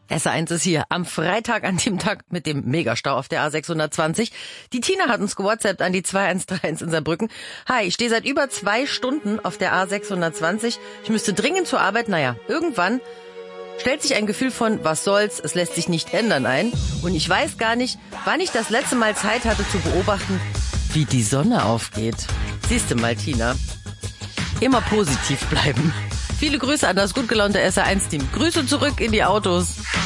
SR1 ist hier am Freitag, an dem Tag mit dem Megastau auf der A620. Die Tina hat uns gewhatsappt an die 2131 in Saarbrücken. Hi, ich stehe seit über 2 Stunden auf der A620. Ich müsste dringend zur Arbeit. Naja, irgendwann stellt sich ein Gefühl von, was soll's, es lässt sich nicht ändern ein. Und ich weiß gar nicht, wann ich das letzte Mal Zeit hatte zu beobachten, wie die Sonne aufgeht. Siehste mal, Tina. Immer positiv bleiben. Viele Grüße an das gut gelaunte SR1-Team. Grüße zurück in die Autos.